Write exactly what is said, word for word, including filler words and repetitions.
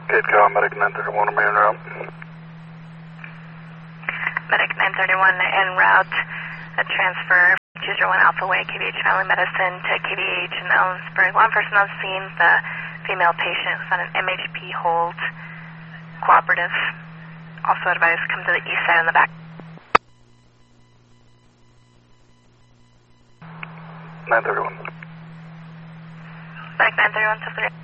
Gate call, Medic nine thirty-one, I'm en route. Medic nine thirty-one en route. A transfer, two zero one Alpha Way, K V H Family Medicine to K V H in Ellensburg. One person on scene, the female patient was on an M H P hold. Cooperative. Also advised come to the east side in the back. nine thirty-one. Medic nine thirty-one,